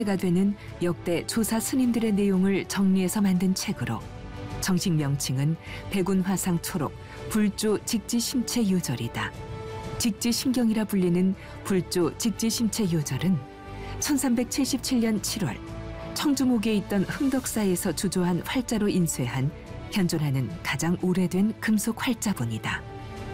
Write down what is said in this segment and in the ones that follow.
가 되는 역대 조사 스님들의 내용을 정리해서 만든 책으로 정식 명칭은 백운화상 초록 불조 직지심체 요절이다. 직지심경이라 불리는 불조 직지심체 요절은 1377년 7월 청주목에 있던 흥덕사에서 주조한 활자로 인쇄한 현존하는 가장 오래된 금속 활자본이다.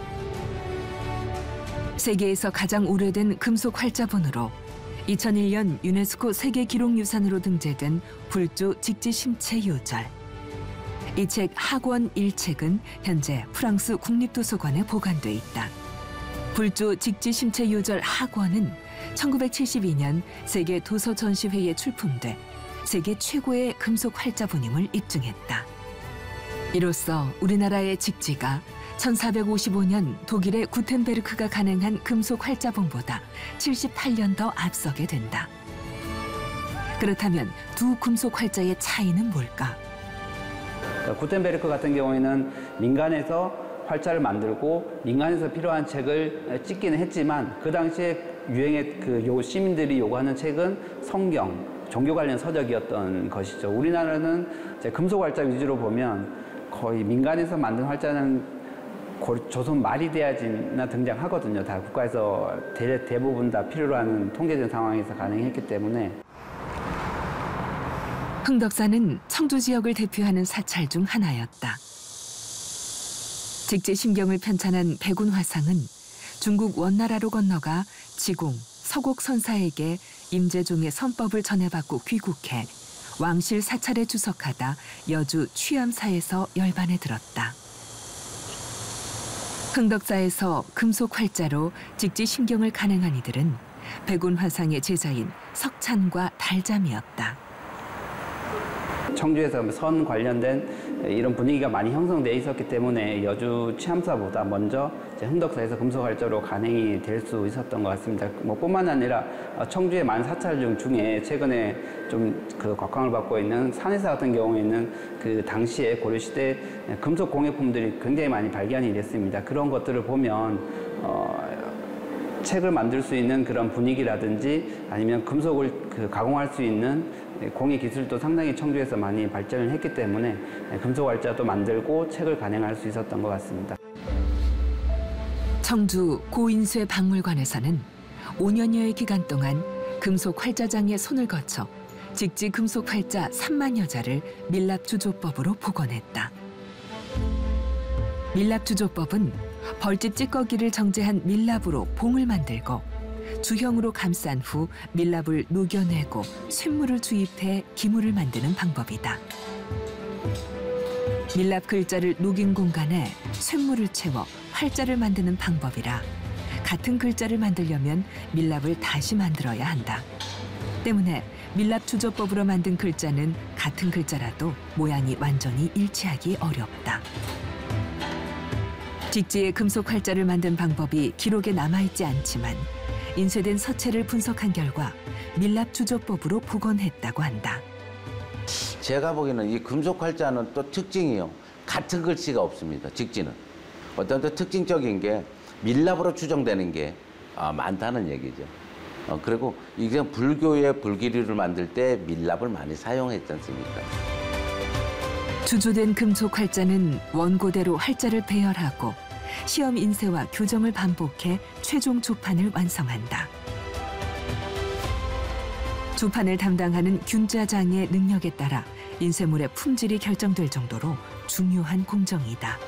세계에서 가장 오래된 금속 활자본으로 2001년 유네스코 세계기록유산으로 등재된 불조 직지심체 요절. 이 책 학원 1책은 현재 프랑스 국립도서관에 보관돼 있다. 불조 직지심체 요절 학원은 1972년 세계 도서 전시회에 출품돼 세계 최고의 금속 활자본임을 입증했다. 이로써 우리나라의 직지가 1455년 독일의 구텐베르크가 간행한 금속 활자본보다 78년 더 앞서게 된다. 그렇다면 두 금속 활자의 차이는 뭘까? 구텐베르크 같은 경우에는 민간에서 활자를 만들고 민간에서 필요한 책을 찍기는 했지만 그 당시에 유행의 시민들이 요구하는 책은 성경, 종교 관련 서적이었던 것이죠. 우리나라는 이제 금속 활자 위주로 보면 거의 민간에서 만든 활자는 조선 말이 돼야지나 등장하거든요. 다 국가에서 대부분 다 필요로 하는 통계된 상황에서 가능했기 때문에. 흥덕사는 청주 지역을 대표하는 사찰 중 하나였다. 직지심경을 편찬한 백운화상은 중국 원나라로 건너가 지공, 서곡 선사에게 임재종의 선법을 전해받고 귀국해 왕실 사찰에 주석하다 여주 취암사에서 열반에 들었다. 흥덕사에서 금속 활자로 직지심경을 간행한 이들은 백운화상의 제자인 석찬과 달잠이었다. 청주에서 선 관련된 이런 분위기가 많이 형성되어 있었기 때문에 여주 취암사보다 먼저 흥덕사에서 금속 활자로 간행이 될 수 있었던 것 같습니다. 뿐만 아니라 청주의 많은 사찰 중에 최근에 좀 곽광을 받고 있는 산해사 같은 경우에는 그 당시에 고려시대 금속 공예품들이 굉장히 많이 발견이 됐습니다. 그런 것들을 보면 책을 만들 수 있는 그런 분위기라든지 아니면 금속을 가공할 수 있는 공예 기술도 상당히 청주에서 많이 발전을 했기 때문에 금속 활자도 만들고 책을 간행할 수 있었던 것 같습니다. 청주 고인쇄 박물관에서는 5년여의 기간 동안 금속 활자장의 손을 거쳐 직지 금속 활자 3만여 자를 밀랍주조법으로 복원했다. 밀랍주조법은 벌집 찌꺼기를 정제한 밀랍으로 봉을 만들고 주형으로 감싼 후 밀랍을 녹여내고 쇳물을 주입해 기물을 만드는 방법이다. 밀랍 글자를 녹인 공간에 쇳물을 채워 활자를 만드는 방법이라 같은 글자를 만들려면 밀랍을 다시 만들어야 한다. 때문에 밀랍 주조법으로 만든 글자는 같은 글자라도 모양이 완전히 일치하기 어렵다. 직지의 금속 활자를 만든 방법이 기록에 남아있지 않지만 인쇄된 서체를 분석한 결과 밀랍 주조법으로 복원했다고 한다. 제가 보기에는 이 금속 활자는 또 특징이요. 같은 글씨가 없습니다. 직지는. 어떤 또 특징적인 게 밀랍으로 추정되는 게 많다는 얘기죠. 그리고 이게 불교의 불기류를 만들 때 밀랍을 많이 사용했지 않습니까? 주조된 금속 활자는 원고대로 활자를 배열하고 시험 인쇄와 교정을 반복해 최종 조판을 완성한다. 조판을 담당하는 균자장의 능력에 따라 인쇄물의 품질이 결정될 정도로 중요한 공정이다.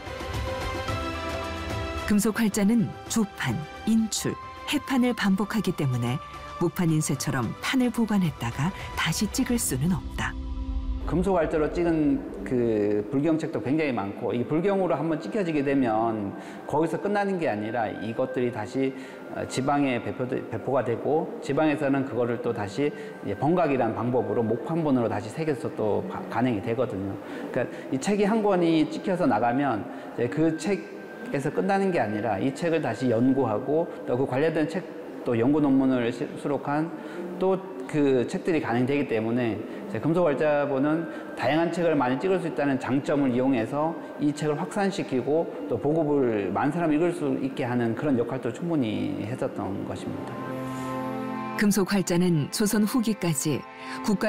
금속 활자는 조판, 인출, 해판을 반복하기 때문에 목판 인쇄처럼 판을 보관했다가 다시 찍을 수는 없다. 금속 활자로 찍은 불경책도 굉장히 많고 이 불경으로 한번 찍혀지게 되면 거기서 끝나는 게 아니라 이것들이 다시 지방에 배포가 되고 지방에서는 그거를 또 다시 번각이라는 방법으로 목판본으로 다시 새겨서 또 간행이 되거든요. 그러니까 이 책이 한 권이 찍혀서 나가면 그 책에서 끝나는 게 아니라 이 책을 다시 연구하고 또 그 관련된 책 또 연구 논문을 수록한 또 그 책들이 간행되기 때문에 금속 활자본은 다양한 책을 많이 찍을 수 있다는 장점을 이용해서 이 책을 확산시키고 또 보급을 많은 사람이 읽을 수 있게 하는 그런 역할도 충분히 했었던 것입니다. 금속 활자는 조선 후기까지 국가